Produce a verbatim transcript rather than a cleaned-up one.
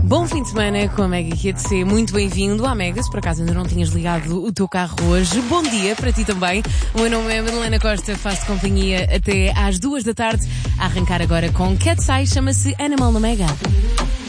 Bom fim de semana com a Mega Hits. Muito bem-vindo à Mega. Se por acaso ainda não tinhas ligado o teu carro hoje, bom dia para ti também. O meu nome é Madalena Costa, faço companhia até às duas da tarde. A arrancar agora com Cat's Eye, chama-se Animal na Mega.